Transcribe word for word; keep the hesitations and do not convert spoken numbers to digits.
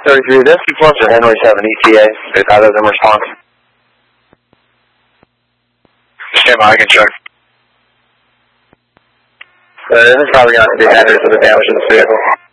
thirty-three, this plus or Henry seven E T A. Is either of them response? Stand by, I can check. Uh, this is probably going to be hazardous of the damage in this vehicle.